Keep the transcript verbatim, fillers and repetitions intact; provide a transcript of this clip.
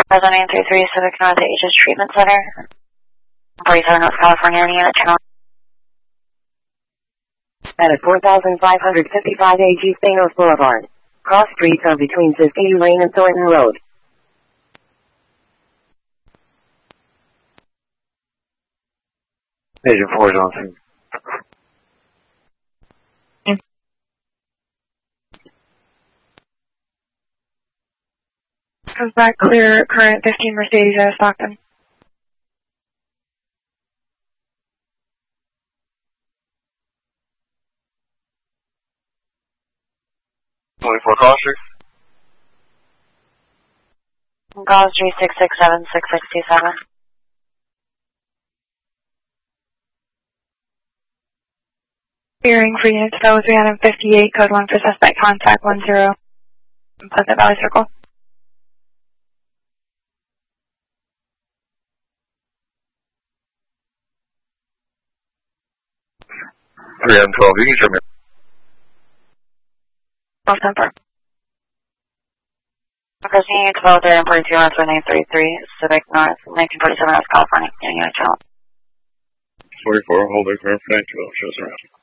President nine three three, Civic North Aegis Treatment Center. forty-seven North California, any unit channel. At four thousand five hundred fifty-five A G Thanos Boulevard. Cross streets are between Siskiyou Lane and Thornton Road. Agent four is on scene. Comes back clear, current fifteen Mercedes out of Stockton. twenty-four Gloucester. Gloucester six six seven six six two seven. Hearing for units Fellow three fifty-eight, code one for suspect contact one zero. Pleasant Valley Circle. three M twelve, you can show me. North Temper. President twelve, three forty-two, North nine three three, Civic North, nineteen forty-seven, North California, any unit channel. forty-four, hold it for nineteen twelve, shows around.